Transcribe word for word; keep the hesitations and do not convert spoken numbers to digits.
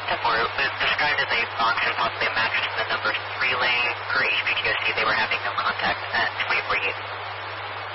ten four, it was described as a auction, possibly a mattress, and the numbers